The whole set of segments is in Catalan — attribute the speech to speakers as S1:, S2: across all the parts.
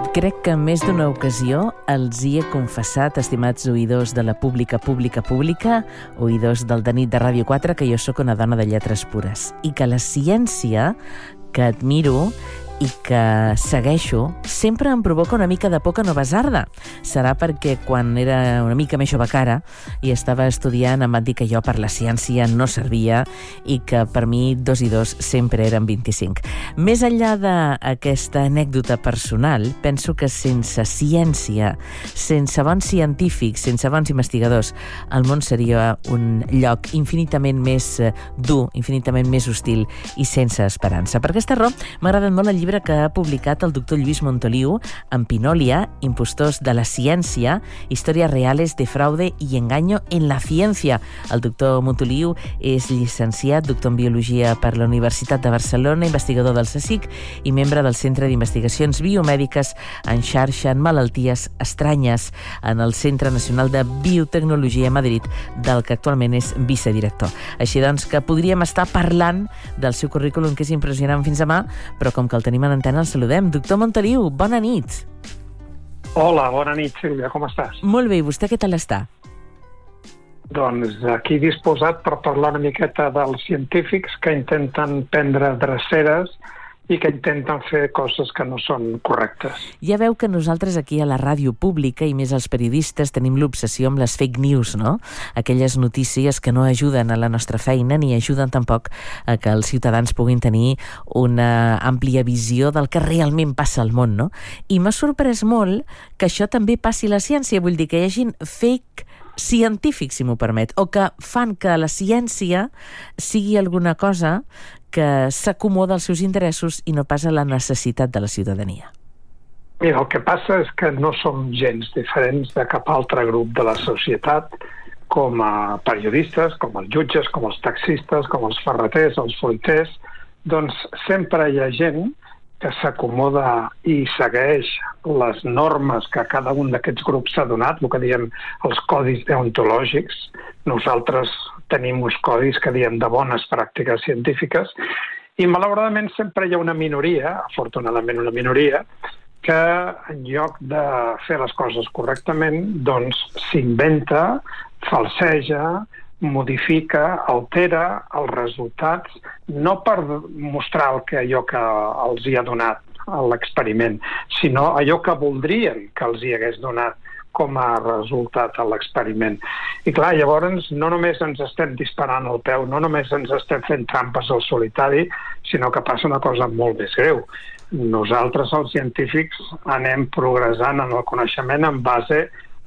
S1: Crec que en més d'una ocasió els hi he confessat, estimats oïdors de la pública, oïdors del de nit de Ràdio 4, que jo sóc una dona de lletres pures i que la ciència que admiro i que segueixo sempre em provoca una mica de por que no basarda. Serà perquè quan era una mica més jove cara i estava estudiant em van dir que jo per la ciència no servia i que per mi 2 i 2 sempre eren 25. Més enllà d'aquesta anècdota personal, penso que sense ciència, sense bons científics, sense bons investigadors, el món seria un lloc infinitament més dur, infinitament més hostil i sense esperança. Per aquesta raó m'ha agradat molt el llibre que ha publicat el doctor Lluís Montoliu en Pinòlia, Impostors de la Ciència, Històries reales de fraude i engaño en la ciència. El doctor Montoliu és llicenciat, doctor en Biologia per la Universitat de Barcelona, investigador del CSIC i membre del Centre d'Investigacions Biomèdiques en Xarxa en Malalties Estranyes en el Centre Nacional de Biotecnologia a Madrid, del que actualment és vicedirector. Així doncs que podríem estar parlant del seu currículum, que és impressionant fins demà, però com que el tenim en antena el saludem. Doctor Montoliu, bona nit.
S2: Hola, bona nit, Sílvia, com estàs?
S1: Molt bé, i vostè què tal està?
S2: Doncs aquí disposat per parlar una miqueta dels científics que intenten prendre dreceres i que intenten fer coses que no són correctes.
S1: Ja veu que nosaltres aquí a la ràdio pública, i més els periodistes, tenim l'obsessió amb les fake news, no? Aquelles notícies que no ajuden a la nostra feina ni ajuden tampoc a que els ciutadans puguin tenir una àmplia visió del que realment passa al món, no? I m'ha sorprès molt que això també passi a la ciència, vull dir que hi hagin fake científics, si m'ho permet, o que fan que la ciència sigui alguna cosa que s'acomoda als seus interessos i no pas a la necessitat de la ciutadania.
S2: Mira, el que passa és que no som gens diferents de cap altre grup de la societat, com a periodistes, com els jutges, com els taxistes, com els ferreters, els fruiters. Doncs sempre hi ha gent que s'acomoda i segueix les normes que cada un d'aquests grups s'ha donat, el que diem els codis deontològics. Nosaltres tenim uns codis que diem de bones pràctiques científiques i malauradament sempre hi ha una minoria, afortunadament una minoria, que en lloc de fer les coses correctament, doncs s'inventa, falseja, modifica, altera els resultats, no per mostrar allò que els hi ha donat a l'experiment, sinó allò que voldrien que els hi hagués donat com a resultat a l'experiment. I clar, llavors no només ens estem disparant al peu, no només ens estem fent trampes al solitari, sinó que passa una cosa molt més greu. Nosaltres, els científics, anem progressant en el coneixement en base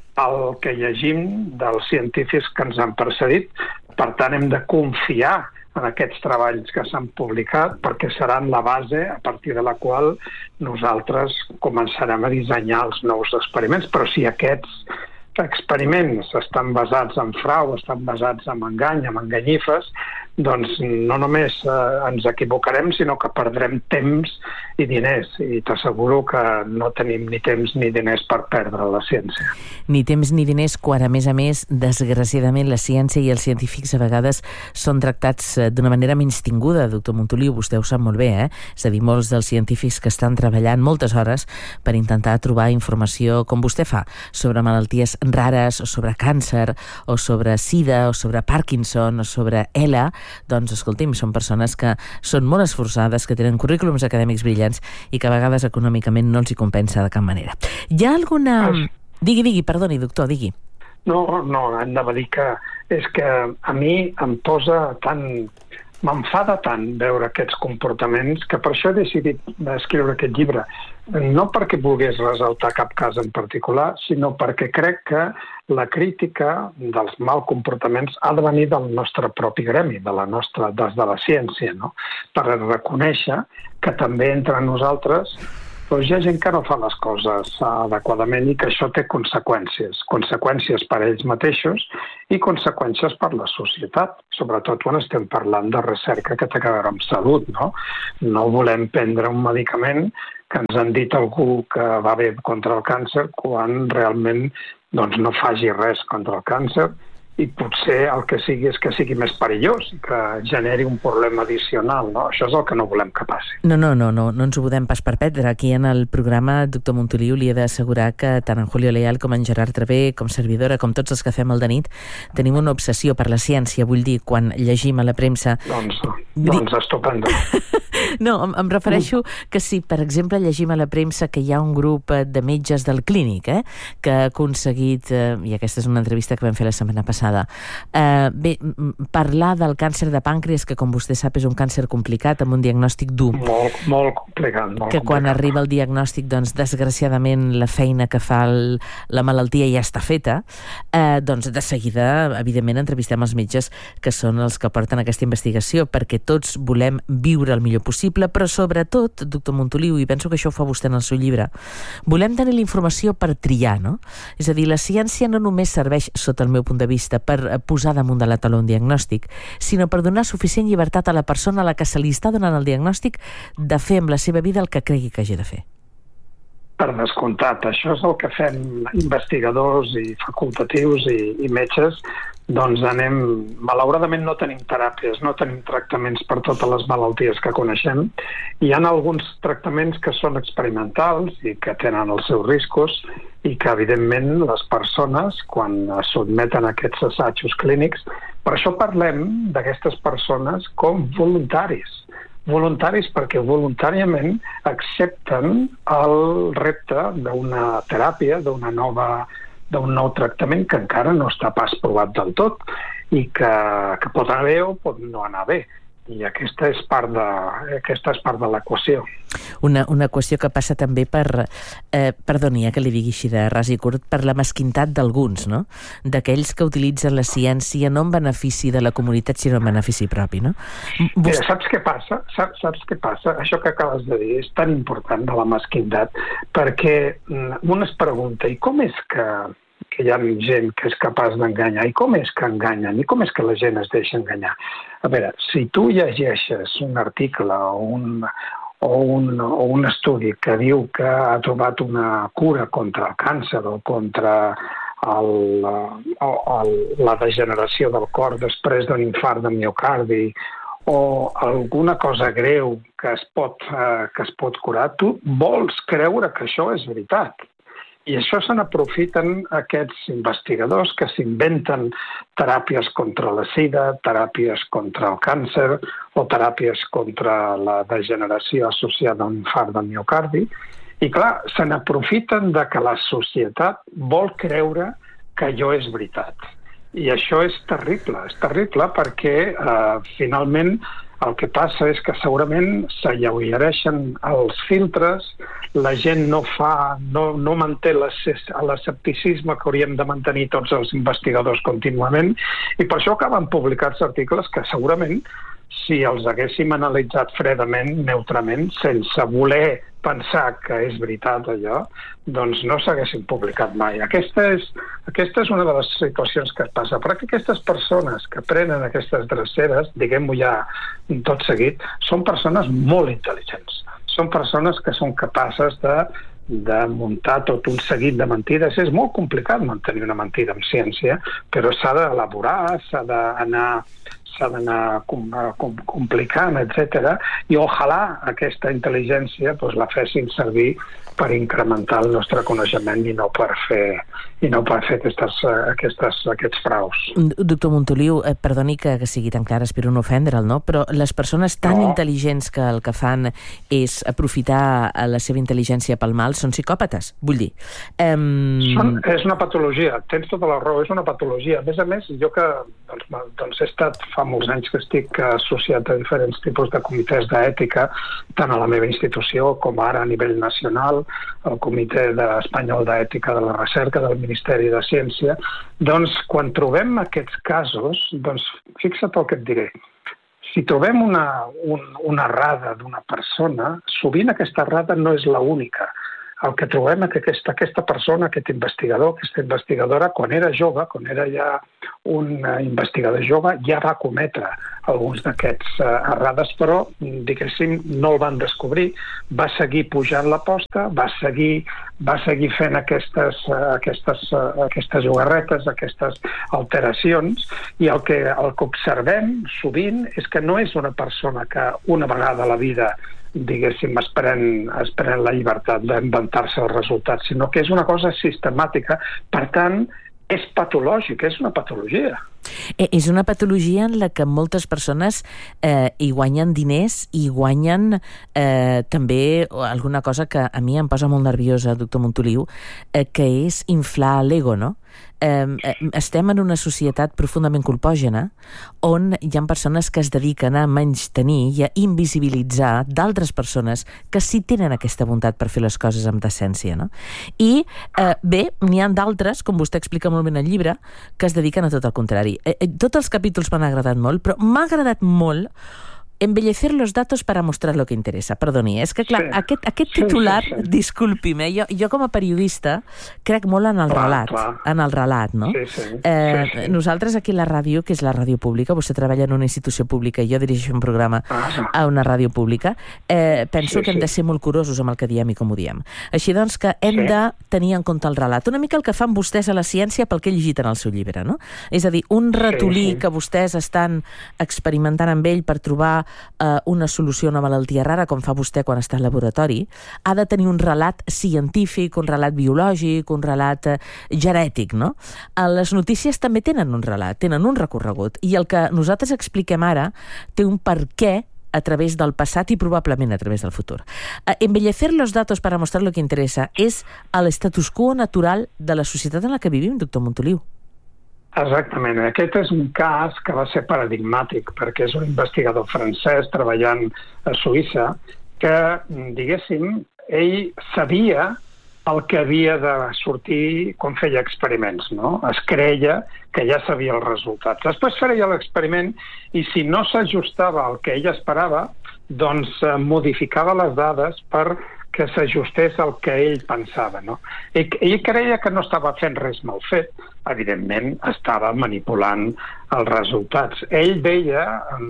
S2: al que llegim dels científics que ens han precedit. Per tant, hem de confiar en aquests treballs que s'han publicat perquè seran la base a partir de la qual nosaltres començarem a dissenyar els nous experiments. Però si aquests experiments estan basats en frau, estan basats en engany, en enganyifes, doncs no només ens equivocarem, sinó que perdrem temps i diners. I t'asseguro que no tenim ni temps ni diners per perdre la ciència.
S1: Ni temps ni diners quan, a més, desgraciadament, la ciència i els científics a vegades són tractats d'una manera menystinguda, doctor Montoliu, vostè ho sap molt bé, És a dir, molts dels científics que estan treballant moltes hores per intentar trobar informació, com vostè fa, sobre malalties rares, o sobre càncer, o sobre sida, o sobre Parkinson, o sobre ELA, doncs, escolti'm, són persones que són molt esforçades, que tenen currículums acadèmics brillants i que a vegades econòmicament no els hi compensa de cap manera. Hi ha alguna... Digui, perdoni, doctor, digui.
S2: No, hem de dir que és que a mi em posa tant... M'enfada tant veure aquests comportaments que per això he decidit escriure aquest llibre. No perquè volgués ressaltar cap cas en particular, sinó perquè crec que la crítica dels mal comportaments ha de venir del nostre propi gremi, des de la ciència, no? Per reconèixer que també entre nosaltres doncs hi ha gent que no fa les coses adequadament i que això té conseqüències per a ells mateixos i conseqüències per la societat, sobretot quan estem parlant de recerca que té a veure amb salut, no? No volem prendre un medicament que ens han dit algú que va bé contra el càncer quan realment doncs, no faci res contra el càncer i potser el que sigui és que sigui més perillós i que generi un problema addicional, no? Això és el que no volem que passi.
S1: No ens ho podem pas permetre. Aquí en el programa, doctor Montoliu, li he d'assegurar que tant en Julio Leal com en Gerard Travé, com servidora, com tots els que fem el de nit, tenim una obsessió per la ciència. Vull dir, quan llegim a la premsa...
S2: Doncs estupendo.
S1: No, em refereixo que si, per exemple, llegim a la premsa que hi ha un grup de metges del Clínic que ha aconseguit, i aquesta és una entrevista que vam fer la setmana passada, parlar del càncer de pàncreas, que com vostè sap és un càncer complicat, amb un diagnòstic dur.
S2: Molt complicat.
S1: Quan arriba el diagnòstic, doncs, desgraciadament, la feina que fa la malaltia ja està feta, doncs de seguida, evidentment, entrevistem els metges que són els que porten aquesta investigació, perquè tots volem viure el millor possible, però sobretot, doctor Montoliu, i penso que això ho fa vostè en el seu llibre, volem tenir la informació per triar, no? És a dir, la ciència no només serveix, sota el meu punt de vista, per posar damunt de la taula un diagnòstic, sinó per donar suficient llibertat a la persona a la que se li està donant el diagnòstic de fer amb la seva vida el que cregui que hagi de fer.
S2: Per descomptat, això és el que fem investigadors i facultatius i metges. Doncs malauradament no tenim teràpies, no tenim tractaments per totes les malalties que coneixem. Hi ha alguns tractaments que són experimentals i que tenen els seus riscos i que, evidentment, les persones, quan es sotmeten a aquests assajos clínics, per això parlem d'aquestes persones com voluntaris. Voluntaris perquè voluntàriament accepten el repte d'una teràpia, d'un nou tractament que encara no està pas provat del tot i que pot anar bé o pot no anar bé. I aquesta és part de l'equació.
S1: Una qüestió que passa també per, perdoni que li digui així de ras i curt, per la mesquintat d'alguns, no? D'aquells que utilitzen la ciència no en benefici de la comunitat, sinó en benefici propi, no?
S2: Mira, saps què passa? Saps què passa? Això que acabes de dir és tan important de la mesquintat, perquè un es pregunta, i com és que hi ha gent que és capaç d'enganyar, i com és que enganyen, i com és que la gent es deixa enganyar? A veure, si tu llegeixes un article o un estudi que diu que ha trobat una cura contra el càncer o contra la degeneració del cor després d'un infart de miocardi o alguna cosa greu que es pot curar, tu vols creure que això és veritat. I això se n'aprofiten aquests investigadors que s'inventen teràpies contra la sida, teràpies contra el càncer o teràpies contra la degeneració associada a un infart de miocardi. I clar, se n'aprofiten de que la societat vol creure que allò és veritat. I això és terrible perquè finalment el que passa és que segurament s'alleugereixen els filtres, la gent no manté l'escepticisme que hauríem de mantenir tots els investigadors contínuament i per això acaben publicats articles que segurament si els haguéssim analitzat fredament, neutrament, sense voler pensar que és veritat allò, doncs no s'haguessin publicat mai. Aquesta és una de les situacions que passa. Perquè aquestes persones que prenen aquestes dreceres, diguem-ho ja tot seguit, són persones molt intel·ligents. Són persones que són capaces de muntar tot un seguit de mentides. És molt complicat mantenir una mentida en ciència, però s'ha d'elaborar, s'ha d'anar complicant, etc. I ojalà aquesta intel·ligència la fessin servir per incrementar el nostre coneixement i no per fer aquests fraus.
S1: Doctor Montoliu, perdoni que sigui tan clar, espero no ofendre'l, no? Però les persones tan intel·ligents que el que fan és aprofitar la seva intel·ligència pel mal són psicòpates, vull dir.
S2: És una patologia, tens tota la raó, és una patologia. A més, jo que he estat fa molts anys que estic associat a diferents tipus de comitès d'ètica, tant a la meva institució com ara a nivell nacional, el Comitè Espanyol d'Ètica de la Recerca del Ministeri de Ciència, doncs quan trobem aquests casos, doncs fixa't el que et diré. Si trobem una errada d'una persona, sovint aquesta errada no és l'única. el que trobem és que aquesta persona, aquest investigador, aquesta investigadora, quan era jove, quan era ja un investigador jove, ja va cometre alguns d'aquests errades, però, diguéssim, no el van descobrir. Va seguir pujant l'aposta, va seguir fent aquestes jugarretes, aquestes alteracions, i el que observem sovint és que no és una persona que una vegada a la vida, diguéssim, es pren la llibertat d'inventar-se els resultats, sinó que és una cosa sistemàtica. Per tant, és patològic, és una patologia.
S1: És una patologia en la que moltes persones hi guanyen diners i guanyen també alguna cosa que a mi em posa molt nerviosa, doctor Montoliu, que és inflar l'ego, no? Estem en una societat profundament culpògena on hi ha persones que es dediquen a menystenir i a invisibilitzar d'altres persones que sí tenen aquesta bondat per fer les coses amb decència, no? I bé, n'hi ha d'altres, com vostè explica molt bé en el llibre, que es dediquen a tot el contrari. Tots els capítols m'han agradat molt, però m'ha agradat molt embellecer los datos para mostrar lo que interessa. Perdoni, és que clar, sí. Aquest titular, sí. Disculpi'm, jo com a periodista crec molt en el relat, no?
S2: Sí.
S1: Nosaltres aquí a la ràdio, que és la ràdio pública, vostè treballa en una institució pública i jo dirigeixo un programa a una ràdio pública, penso que hem de ser molt curosos amb el que diem i com ho diem. Així doncs que hem de tenir en compte el relat. Una mica el que fan vostès a la ciència pel que he llegit en el seu llibre, no? És a dir, un ratolí que vostès estan experimentant amb ell per trobar una solució a una malaltia rara, com fa vostè quan està al laboratori, ha de tenir un relat científic, un relat biològic, un relat genètic, no? Les notícies també tenen un relat, tenen un recorregut, i el que nosaltres expliquem ara té un per què a través del passat i probablement a través del futur. Embellecer los datos para mostrar lo que interesa és l'estatus quo natural de la societat en la que vivim, doctor Montoliu.
S2: Exactament. Aquest és un cas que va ser paradigmàtic perquè és un investigador francès treballant a Suïssa que, diguéssim, ell sabia el que havia de sortir quan feia experiments, no? Es creia que ja sabia els resultats. Després feia l'experiment i si no s'ajustava al que ell esperava, doncs modificava les dades per que s'ajustés al que ell pensava, no? Ell creia que no estava fent res mal fet, evidentment estava manipulant els resultats. Ell deia,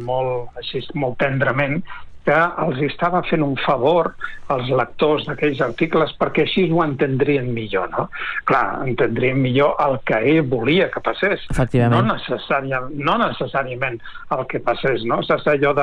S2: molt tendrament, que els estava fent un favor als lectors d'aquells articles perquè així ho entendrien millor, no? Clar, entendrien millor el que ell volia que passés. No necessàriament el que passés, no? És allò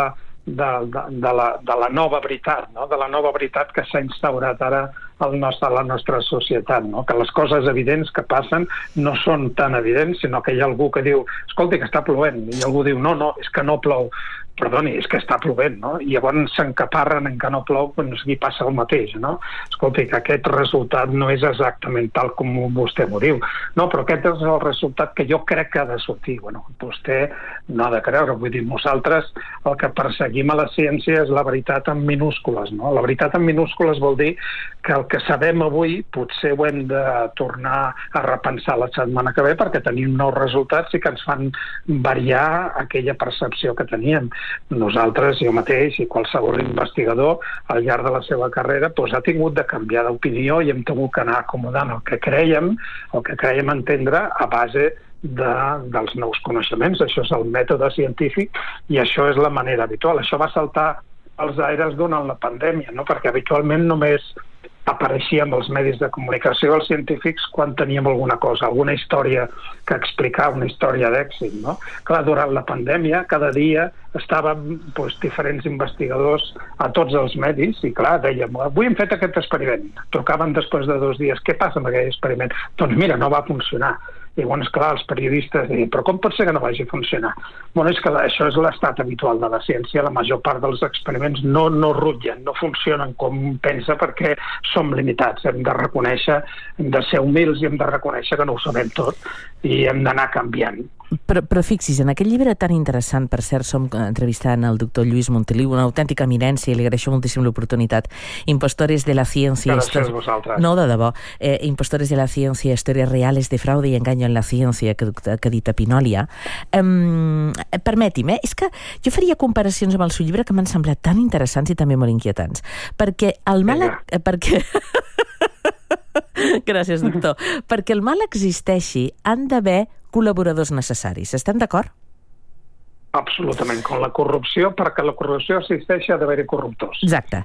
S2: de la nova veritat, no? De la nova veritat que s'ha instaurat ara a la nostra societat, no? Que les coses evidents que passen no són tan evidents, sinó que hi ha algú que diu, escolti, que està plovent, i algú diu, no, és que no plou. Perdoni, és que està plovent, no? I llavors s'encaparren en que no plou, doncs aquí passa el mateix, no? Escolti, que aquest resultat no és exactament tal com vostè m'ho diu. No, però aquest és el resultat que jo crec que ha de sortir. Bueno, vostè no ha de creure, vull dir, nosaltres el que perseguim a la ciència és la veritat en minúscules, no? La veritat en minúscules vol dir que el que sabem avui potser ho hem de tornar a repensar la setmana que ve perquè tenim nous resultats i que ens fan variar aquella percepció que teníem. Nosaltres, jo mateix i qualsevol investigador al llarg de la seva carrera ha tingut de canviar d'opinió i hem tingut d'anar acomodant el que creiem entendre a base dels nous coneixements. Això és el mètode científic i això és la manera habitual. Això va saltar als aires durant la pandèmia, no? Perquè habitualment només apareixíem als medis de comunicació els científics quan teníem alguna cosa, alguna història que explicar, una història d'èxit, no? Clar, durant la pandèmia, cada dia estàvem diferents investigadors a tots els medis i clar, dèiem, avui hem fet aquest experiment. Trucaven després de 2 dies, què passa amb aquell experiment? Doncs mira, no va funcionar. I llavors, clar, els periodistes diuen, però com pot ser que no vagi a funcionar? Bueno, és que això és l'estat habitual de la ciència. La major part dels experiments no rutllen, no funcionen com pensa perquè som limitats. Hem de reconèixer, hem de ser humils i hem de reconèixer que no ho sabem tot i hem d'anar canviant.
S1: Però fixi's, en aquest llibre tan interessant, per cert, som entrevistant el doctor Lluís Montoliu, una autèntica eminència, i li agraeixo moltíssim l'oportunitat. Impostores de la ciencia...
S2: Gràcies a vosaltres.
S1: No, de debò. Impostores de la ciencia, historias reales de fraude y engaño en la ciencia, que edita Pinòlia. Permeti'm, és que jo faria comparacions amb el seu llibre que m'han semblat tan interessants i també molt inquietants. Perquè el mal... Perquè... Gràcies, doctor. Perquè el mal existeixi, han d'haver col·laboradors necessaris. Estem d'acord?
S2: Absolutament, com la corrupció, perquè la corrupció existeixi ha d'haver-hi corruptors.
S1: Exacte.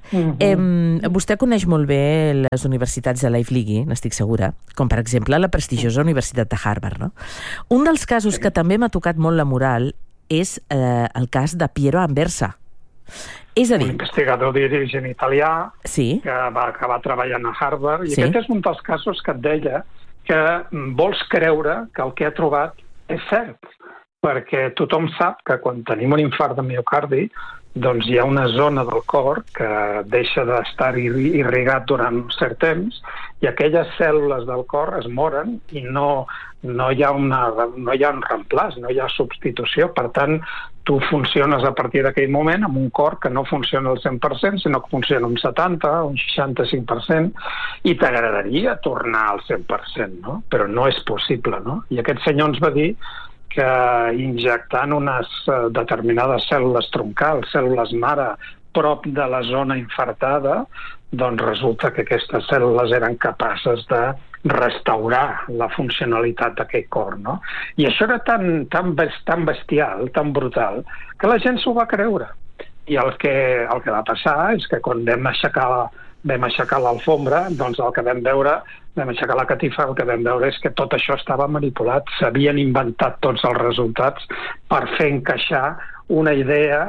S1: Vostè coneix molt bé les universitats de l'Ivy League, n'estic segura, com per exemple la prestigiosa Universitat de Harvard, no? Un dels casos que també m'ha tocat molt la moral és el cas de Piero Anversa. És a dir...
S2: Un investigador d'origen italià
S1: sí.
S2: que va acabar treballant a Harvard, i aquest és un dels casos que et deia que vols creure que el que ha trobat és cert, perquè tothom sap que quan tenim un infart de miocardi, doncs hi ha una zona del cor que deixa d'estar irrigat durant un cert temps i aquelles cèl·lules del cor es moren i no hi ha un reemplaç, no hi ha substitució. Per tant, tu funciones a partir d'aquell moment amb un cor que no funciona al 100%, sinó que funciona un 70%, un 65%, i t'agradaria tornar al 100%, no? Però no és possible, no? I aquest senyor ens va dir que injectant unes determinades cèl·lules troncals, cèl·lules mare, prop de la zona infartada, doncs resulta que aquestes cèl·lules eren capaces de restaurar la funcionalitat d'aquest cor, no? I això era tan bestial, tan brutal, que la gent s'ho va creure. I el que va passar és que quan vam aixecar l'alfombra, doncs el que vam aixecar la catifa, el que vam veure és que tot això estava manipulat, s'havien inventat tots els resultats per fer encaixar una idea,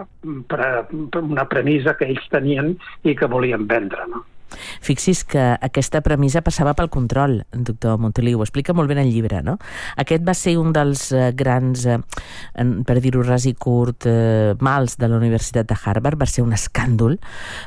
S2: una premissa que ells tenien i que volien vendre, no?
S1: Fixi's que aquesta premissa passava pel control, doctor Montoliu, ho explica molt bé en el llibre, no? Aquest va ser un dels grans, per dir-ho ras i curt, mals de la Universitat de Harvard, va ser un escàndol,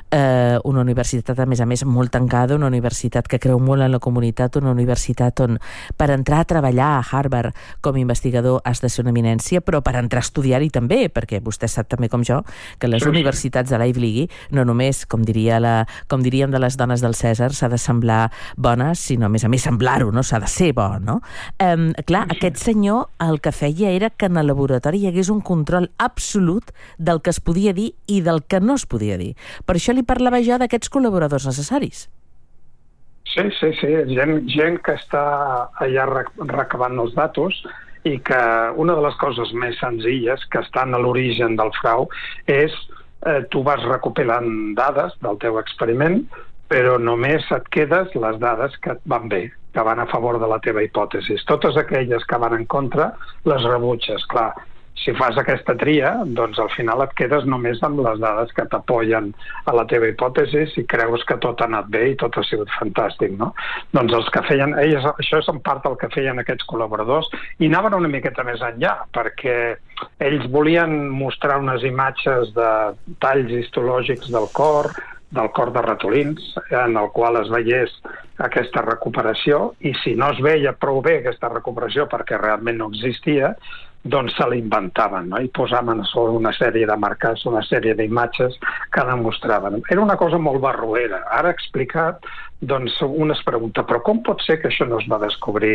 S1: una universitat, a més, molt tancada, una universitat que creu molt en la comunitat, una universitat on per entrar a treballar a Harvard com a investigador has de ser una eminència, però per entrar a estudiar-hi també, perquè vostè sap també com jo que les universitats de l'Ivy League, no només, com dirien de les dones del Cèsar, s'ha de semblar bones, sinó a més semblar-ho, no? S'ha de ser bo, no? Clar, aquest senyor el que feia era que en el laboratori hi hagués un control absolut del que es podia dir i del que no es podia dir. Per això li parlava jo d'aquests col·laboradors necessaris.
S2: Sí, gent que està allà recabant els datos i que una de les coses més senzilles que estan a l'origen del frau és tu vas recopilant dades del teu experiment, però només et quedes les dades que et van bé, que van a favor de la teva hipòtesi. Totes aquelles que van en contra les rebutges. Clar, si fas aquesta tria, doncs al final et quedes només amb les dades que t'apoyen a la teva hipòtesi i creus que tot ha anat bé i tot ha sigut fantàstic, no? Doncs els que feien, això és en part el que feien aquests col·laboradors, i anaven una miqueta més enllà, perquè ells volien mostrar unes imatges de talls histològics del cor de ratolins, en el qual es veiés aquesta recuperació, i si no es veia prou bé aquesta recuperació perquè realment no existia, doncs se l'inventaven, no? I posaven a sobre una sèrie de marques, una sèrie d'imatges que demostraven. Era una cosa molt barroera. Ara explicat, doncs un es pregunta, però com pot ser que això no es va descobrir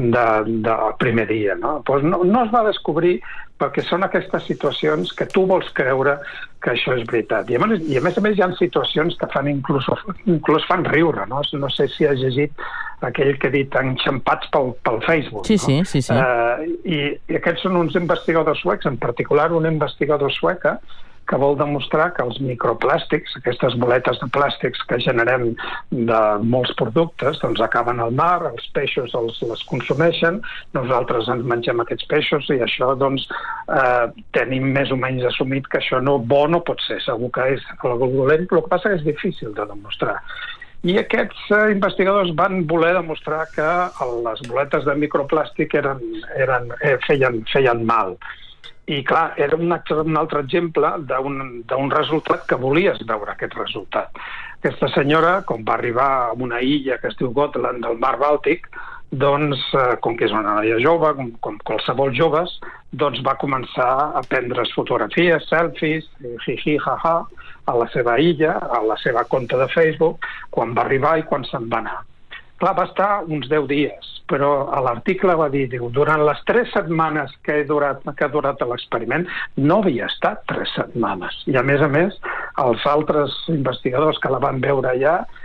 S2: del primer dia, no? Doncs no es va descobrir perquè són aquestes situacions que tu vols creure que això és veritat. I a més hi ha situacions que fan inclús fan riure, no? No sé si has llegit aquell que ha dit enxampats pel Facebook.
S1: Sí.
S2: I aquests són uns investigadors suecs, en particular una investigadora sueca que vol demostrar que els microplàstics, aquestes boletes de plàstics que generem de molts productes, doncs acaben al mar, els peixos les consumeixen, nosaltres ens mengem aquests peixos i això doncs tenim més o menys assumit que això no pot ser, segur que és algo dolent, però el que passa és difícil de demostrar. I aquests investigadors van voler demostrar que les boletes de microplàstic feien mal. I clar, era un altre exemple d'un resultat que volies veure aquest resultat. Aquesta senyora, com va arribar a una illa que es diu Gotland del mar Bàltic, doncs, com que és una noia jove, com qualsevol joves, doncs va començar a prendre's fotografies, selfies, jiji, jaja, a la seva illa, a la seva compte de Facebook, quan va arribar i quan se'n va anar. Clar, va estar uns 10 dies, però a l'article va dir, durant les 3 setmanes que ha durat l'experiment, no havia estat 3 setmanes. I a més, els altres investigadors que la van veure allà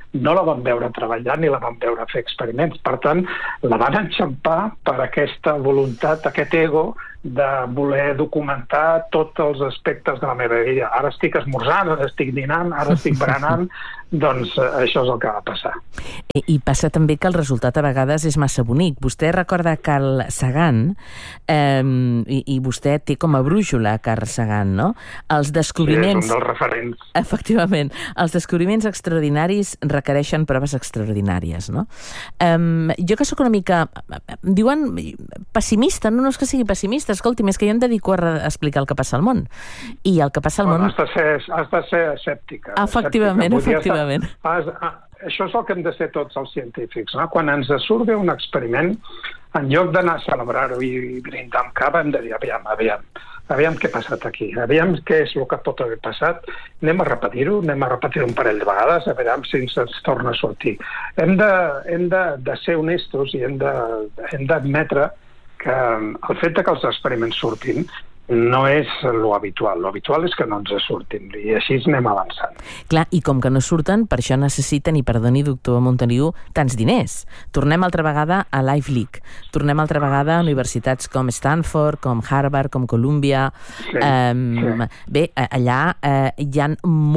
S2: no la van veure treballar ni la van veure fer experiments. Per tant, la van enxampar per aquesta voluntat, aquest ego de voler documentar tots els aspectes de la meva vida. Ara estic esmorzant, ara estic dinant, ara estic berenant, doncs això és el que va passar.
S1: I passa també que el resultat a vegades és massa bonic. Vostè recorda Carl Sagan, i vostè té com a brúixola Carl Sagan, no? Els descobriments...
S2: Sí, és un dels referents.
S1: Efectivament. Els descobriments extraordinaris requereixen proves extraordinàries, no? Jo que sóc una mica... Diuen pessimista, no és que sigui pessimista, escolti'm, és que jo em dedico a explicar el que passa al món. I el que passa al món...
S2: Has de ser escèptica.
S1: Efectivament.
S2: Això és el que hem de ser tots els científics. No? Quan ens surt bé un experiment, en lloc d'anar a celebrar-ho i brindar amb cava, hem de dir, aviam què ha passat aquí, aviam què és el que pot haver passat, anem a repetir-ho un parell de vegades, a veure si ens torna a sortir. Hem de ser honestos i hem d'admetre que el fet que els experiments surtin no és lo habitual. Lo habitual és que no ens surtin, i així anem avançant.
S1: Clar, i com que no surten, per això necessiten, i perdoni, doctor Montoliu, tants diners. Tornem altra vegada a Live Leak. Tornem altra vegada a universitats com Stanford, com Harvard, com Columbia. Sí. Bé, allà hi ha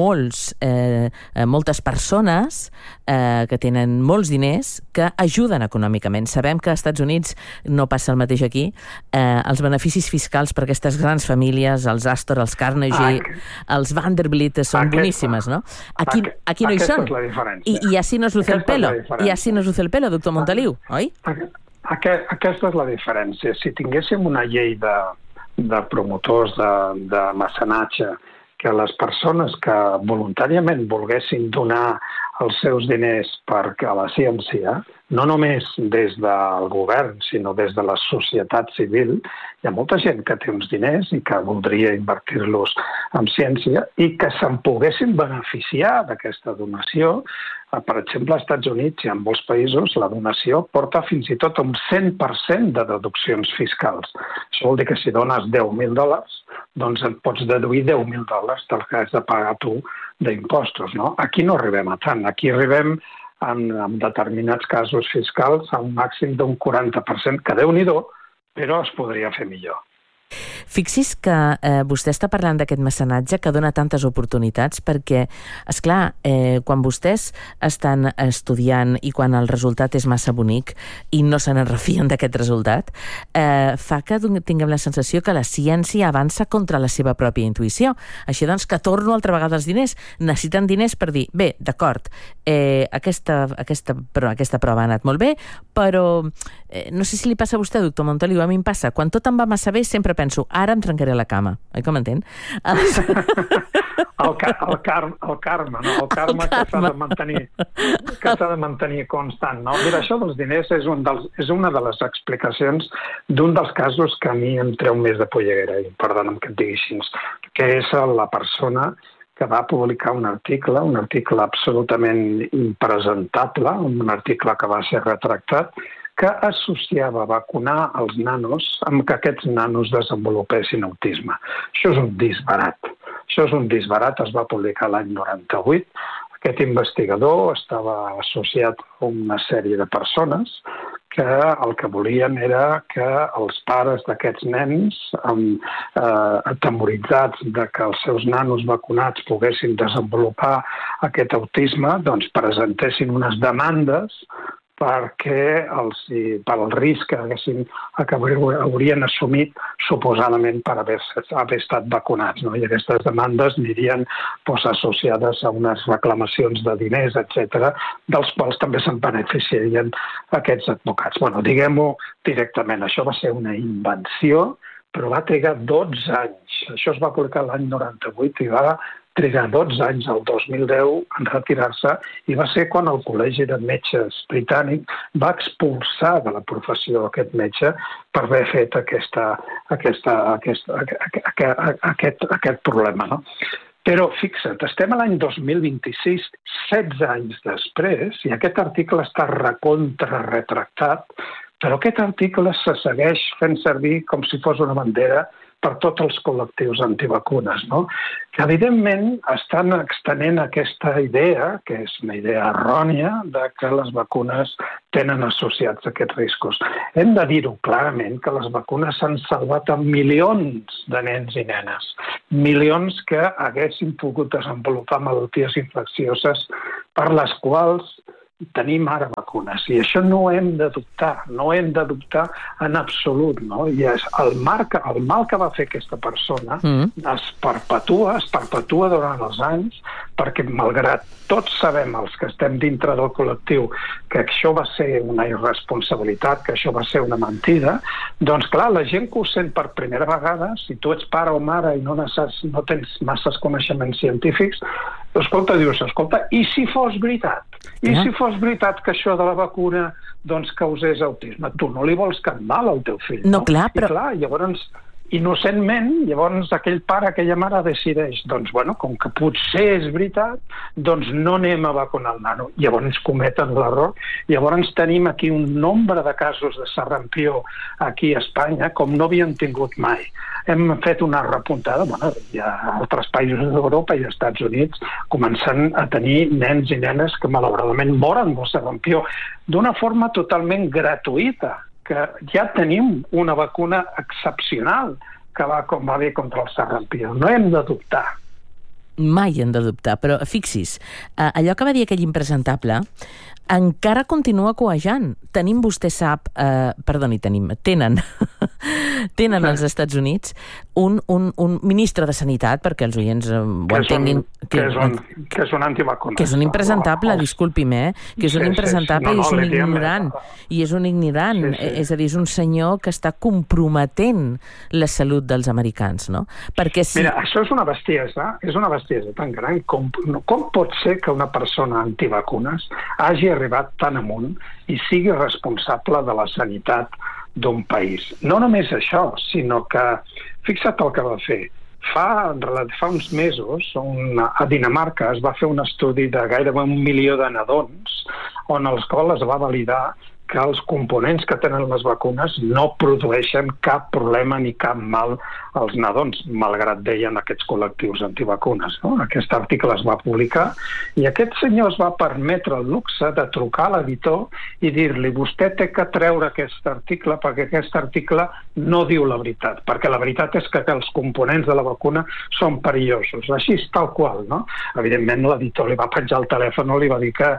S1: moltes persones que tenen molts diners que ajuden econòmicament. Sabem que als Estats Units no passa el mateix aquí. Els beneficis fiscals per aquestes grans famílies, els Astor, els Carnegie, els Vanderbilt, són boníssimes, no? Aquí no hi són. I así nos luce el pelo. I así nos luce el pelo, doctor Montoliu, oi?
S2: Aquesta és la diferència. Si tinguéssim una llei de promotors de mecenatge, que les persones que voluntàriament volguessin donar els seus diners a la ciència, no només des del govern, sinó des de la societat civil, hi ha molta gent que té uns diners i que voldria invertir-los en ciència i que se'n poguessin beneficiar d'aquesta donació. Per exemple, als Estats Units i en molts països la donació porta fins i tot un 100% de deduccions fiscals. Això vol dir que si dones $10.000, doncs et pots deduir $10.000 del que has de pagar tu d'impostos, no? Aquí no arribem a tant. Aquí arribem en determinats casos fiscals a un màxim d'un 40%, que Déu-n'hi-do, però es podria fer millor.
S1: Fixi's que vostè està parlant d'aquest mecenatge que dona tantes oportunitats perquè, esclar, quan vostès estan estudiant i quan el resultat és massa bonic i no se n'enrefien d'aquest resultat, fa que tinguem la sensació que la ciència avança contra la seva pròpia intuïció. Així doncs que torno altra vegada als diners. Necessiten diners per dir, bé, d'acord, aquesta prova ha anat molt bé, però no sé si li passa a vostè, doctor Montoliu, a mi em passa. Quan tot em va massa bé sempre penso, ara em trencaré la cama. Oi que m'entén?
S2: El karma, no? El karma que s'ha de mantenir constant, no? Mira, això dels diners és una de les explicacions d'un dels casos que a mi em treu més de polleguera, i perdona'm que et digui així, que és la persona que va publicar un article absolutament impresentable, un article que va ser retractat, que associava vacunar els nanos amb que aquests nanos desenvolupessin autisme. Això és un disbarat. Es va publicar l'any 98. Aquest investigador estava associat a una sèrie de persones que el que volien era que els pares d'aquests nens, atemoritzats de que els seus nanos vacunats poguessin desenvolupar aquest autisme, doncs presentessin unes demandes perquè pel risc que haurien assumit suposadament per haver estat vacunats, no? I aquestes demandes anirien associades a unes reclamacions de diners, etc., dels quals també se'n beneficiarien aquests advocats. Bueno, diguem-ho directament, això va ser una invenció, però va trigar 12 anys. Això es va publicar l'any 98 i va trigar 12 anys, el 2010, en retirar-se, i va ser quan el Col·legi de Metges britànic va expulsar de la professió aquest metge per haver fet aquest problema, no? Però fixa't, estem a l'any 2026, 16 anys després, i aquest article està retractat, però aquest article se segueix fent servir com si fos una bandera per tots els col·lectius antivacunes, no? Que evidentment estan extenent aquesta idea, que és una idea errònia, de que les vacunes tenen associats aquests riscos. Hem de dir-ho clarament, que les vacunes s'han salvat a milions de nens i nenes, milions que haguessin pogut desenvolupar malalties infeccioses per les quals tenim ara vacunes. I això no hem de dubtar, no hem de dubtar en absolut, no? I és el mal que va fer aquesta persona es perpetua durant els anys, perquè malgrat tots sabem, els que estem dintre del col·lectiu, que això va ser una irresponsabilitat, que això va ser una mentida, doncs clar, la gent que ho sent per primera vegada, si tu ets pare o mare i no tens masses coneixements científics, dius, i si fos veritat? I si fos veritat que això de la vacuna doncs causés autisme? Tu no li vols cap mal al teu fill, no?
S1: Clar, però...
S2: I clar, llavors, innocentment, llavors aquell pare, aquella mare decideix, doncs, bueno, com que potser és veritat, doncs no anem a vacunar el nano. Llavors cometen l'error. Llavors tenim aquí un nombre de casos de sarampió aquí a Espanya com no havien tingut mai. Hem fet una repuntada, bueno, hi ha altres països d'Europa i Estats Units començant a tenir nens i nenes que malauradament moren de sarampió d'una forma totalment gratuïta, que ja tenim una vacuna excepcional que va bé contra el sarampió. No hem de dubtar.
S1: Mai hem de dubtar, però fixi's, allò que va dir aquell impresentable encara continua coejant. Tenen als Estats Units un ministre de Sanitat, perquè els oients ho entenguin...
S2: Que és un antivacuna.
S1: Que és un impresentable, disculpi'm, que és un impresentable i és un ignorant. I és un ignorant, és a dir, és un senyor que està comprometent la salut dels americans, no? Perquè si...
S2: Mira, això és una bestiesa tan gran com pot ser que una persona antivacunes hagi arribat tan amunt i sigui responsable de la sanitat d'un país. No només això, sinó que, fixa't el que va fer. Fa uns mesos, a Dinamarca es va fer un estudi de gairebé 1 milió de nadons, on els quals es va validar que els components que tenen les vacunes no produeixen cap problema ni cap mal als nadons, malgrat deien aquests col·lectius antivacunes, no? Aquest article es va publicar i aquest senyor es va permetre el luxe de trucar a l'editor i dir-li, vostè té que treure aquest article perquè aquest article no diu la veritat, perquè la veritat és que els components de la vacuna són perillosos. Així és tal qual, no? Evidentment l'editor li va penjar el telèfon i li va dir que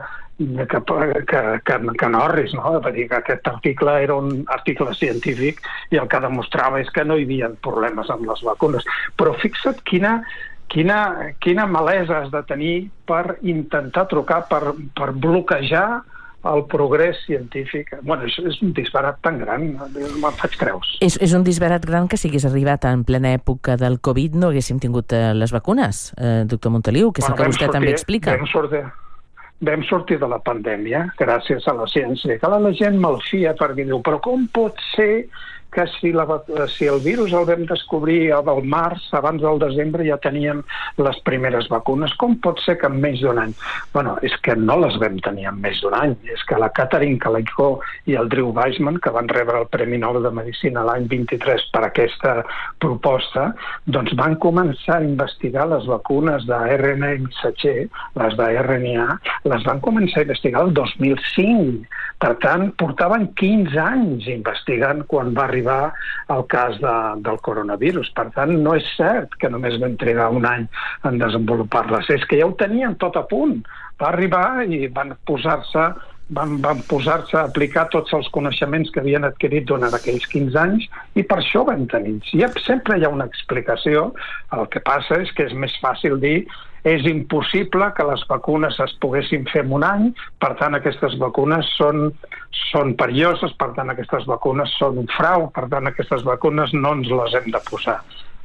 S2: no arris, no? Va dir que aquest article era un article científic i el que demostrava és que no hi havia problemes amb les vacunes. Però fixa't quina malesa has de tenir per intentar trucar, per bloquejar el progrés científic. Bueno, és un disbarat tan gran, me'n faig creus.
S1: És un disbarat gran que si hagués arribat en plena època del Covid no haguéssim tingut les vacunes, doctor Montoliu, que és el que vostè també explica.
S2: Vam sortir de la pandèmia gràcies a la ciència. Que la gent malfia perquè diu, però com pot ser que si el virus el vam descobrir al març, abans del desembre ja teníem les primeres vacunes, com pot ser que en menys d'un any? Bueno, és que no les vam tenir en menys d'un any. És que la Catherine Calico i el Drew Weissman, que van rebre el Premi Nobel de Medicina l'any 23 per aquesta proposta, doncs van començar a investigar les vacunes d'ARN missatger, les d'RNA, les van començar a investigar el 2005. Per tant, portaven 15 anys investigant quan va arribar el cas del coronavirus. Per tant, no és cert que només vam trigar un any en desenvolupar-les. És que ja ho tenien tot a punt. Va arribar i van posar-se a aplicar tots els coneixements que havien adquirit durant aquells 15 anys i per això vam tenir. Sempre hi ha una explicació. El que passa és que és més fàcil dir és impossible que les vacunes es poguessin fer en un any, per tant aquestes vacunes són perilloses, per tant aquestes vacunes són un frau, per tant aquestes vacunes no ens les hem de posar.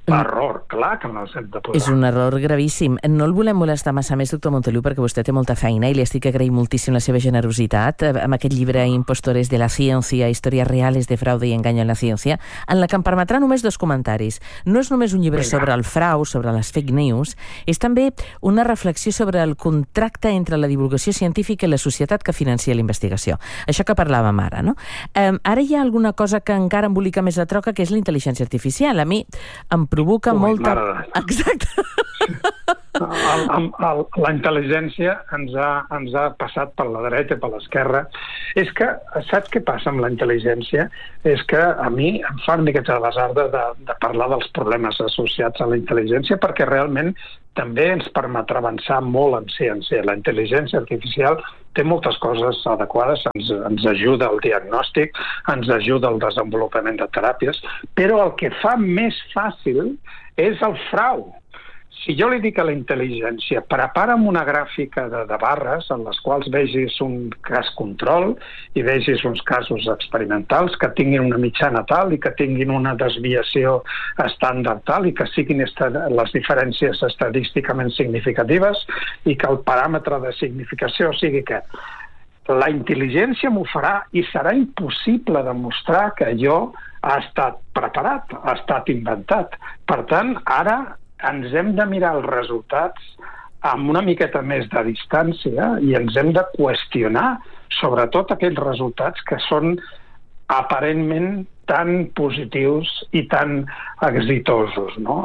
S2: Error, clar que no els hem de posar.
S1: És un error gravíssim. No el volem molestar massa més, doctor Montoliu, perquè vostè té molta feina i li estic agraint moltíssim la seva generositat amb aquest llibre Impostores de la Ciencia, històries reals de fraude i engaño en la ciència, en la que em permetrà només 2 comentaris. No és només un llibre sobre el frau, sobre les fake news, és també una reflexió sobre el contracte entre la divulgació científica i la societat que financia la investigació. Això que parlàvem ara, no? Ara hi ha alguna cosa que encara embolica més la troca, que és la intel·ligència artificial. A mi em provoca molta... Exacte.
S2: La intel·ligència ens ha passat per la dreta i per l'esquerra. És que, saps què passa amb la intel·ligència? És que a mi em fa una miqueta de basar de parlar dels problemes associats a la intel·ligència, perquè realment també ens permetrà avançar molt en ciència. La intel·ligència artificial té moltes coses adequades, ens ajuda al diagnòstic, ens ajuda al desenvolupament de teràpies, però el que fa més fàcil és el frau. Si jo li dic a la intel·ligència, prepara'm una gràfica de barres en les quals vegis un cas control i vegis uns casos experimentals que tinguin una mitjana tal i que tinguin una desviació estàndard tal i que siguin les diferències estadísticament significatives i que el paràmetre de significació sigui aquest. La intel·ligència m'ho farà i serà impossible demostrar que allò ha estat preparat, ha estat inventat. Per tant, ara ens hem de mirar els resultats amb una miqueta més de distància i ens hem de qüestionar sobretot aquells resultats que són aparentment tan positius i tan exitosos, no?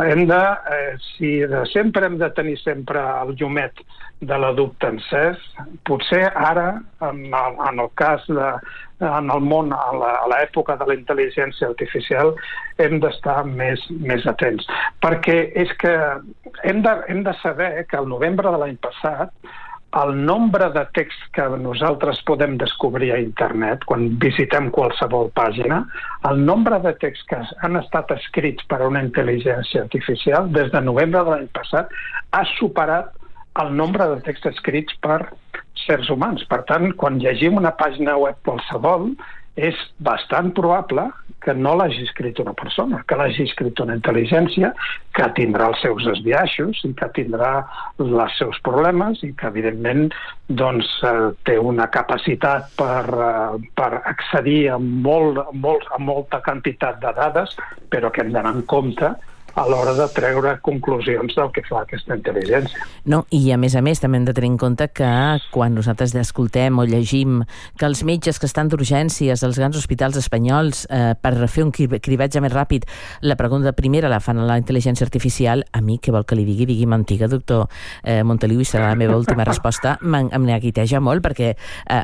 S2: Si de sempre hem de tenir sempre el llumet de la dubte encès, potser ara, en el cas en el món, a l'època de la intel·ligència artificial, hem d'estar més atents. Perquè és que hem de saber que el novembre de l'any passat el nombre de texts que nosaltres podem descobrir a internet, quan visitem qualsevol pàgina, el nombre de texts que han estat escrits per una intel·ligència artificial des de novembre de l'any passat ha superat el nombre de texts escrits per sers humans. Per tant, quan llegim una pàgina web qualsevol, és bastant probable que no l'hagi escrit una persona, que l'hagi escrit una intel·ligència que tindrà els seus esbiaixos i que tindrà els seus problemes i que, evidentment, té una capacitat per accedir a molta quantitat de dades, però que hem d'anar en compte a l'hora de treure conclusions del que fa aquesta intel·ligència.
S1: No, i a més també hem de tenir en compte que quan nosaltres escoltem o llegim que els metges que estan d'urgències als grans hospitals espanyols per fer un cribatge més ràpid, la pregunta primera la fan a la intel·ligència artificial, a mi què vol que li digui mentiga, doctor Montoliu, i serà la meva última resposta, em neguiteja molt perquè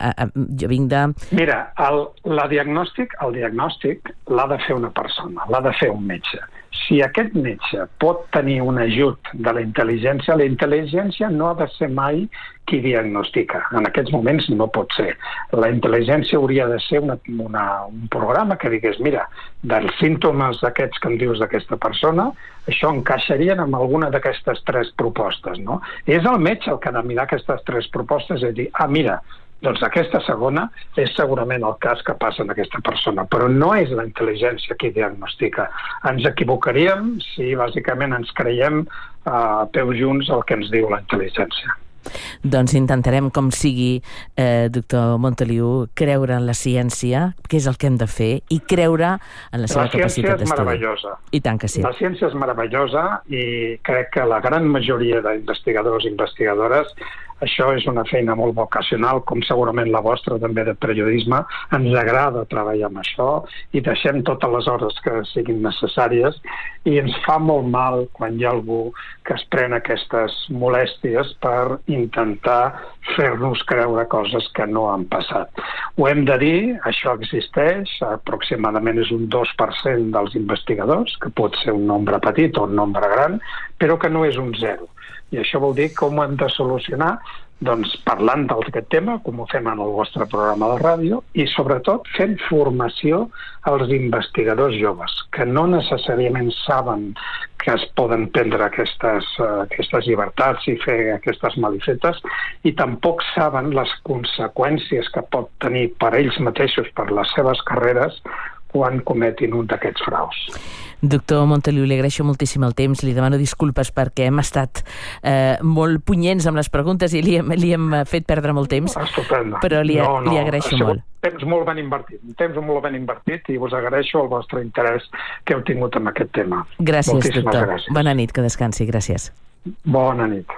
S1: jo vinc de...
S2: Mira, el diagnòstic l'ha de fer una persona, l'ha de fer un metge. Si aquest metge pot tenir un ajut de la intel·ligència no ha de ser mai qui diagnostica. En aquests moments no pot ser. La intel·ligència hauria de ser un programa que digués, mira, dels símptomes aquests que em dius d'aquesta persona, això encaixarien amb alguna d'aquestes 3 propostes, no? És el metge el que ha de mirar aquestes 3 propostes i dir, mira, doncs aquesta segona és segurament el cas que passa en aquesta persona, però no és la intel·ligència qui diagnostica. Ens equivocaríem si bàsicament ens creiem a peu junts el que ens diu la intel·ligència.
S1: Doncs intentarem, com sigui, doctor Montoliu, creure en la ciència, que és el que hem de fer, i creure en la seva capacitat d'estudi.
S2: La ciència és meravellosa.
S1: I tant que sí.
S2: La ciència és meravellosa i crec que la gran majoria d'investigadors i investigadores, això és una feina molt vocacional, com segurament la vostra també de periodisme, ens agrada treballar amb això i deixem totes les hores que siguin necessàries i ens fa molt mal quan hi ha algú que es pren aquestes molèsties per intentar fer-nos creure coses que no han passat. Ho hem de dir, això existeix, aproximadament és un 2% dels investigadors, que pot ser un nombre petit o un nombre gran, però que no és un 0. I això vol dir com ho hem de solucionar? Doncs parlant d'aquest tema, com ho fem en el vostre programa de ràdio, i sobretot fent formació als investigadors joves, que no necessàriament saben que es poden prendre aquestes llibertats i fer aquestes malifetes, i tampoc saben les conseqüències que pot tenir per ells mateixos, per les seves carreres, quan cometin un d'aquests fraus.
S1: Doctor Montoliu, li agraeixo moltíssim el temps, li demano disculpes perquè hem estat molt punyents amb les preguntes i li hem fet perdre molt temps.
S2: Estupenda.
S1: Però li agraeixo molt.
S2: Temps molt ben invertit, i us agraeixo el vostre interès que heu tingut en aquest tema.
S1: Gràcies, doctor. Gràcies. Bona nit, que descansi. Gràcies.
S2: Bona nit.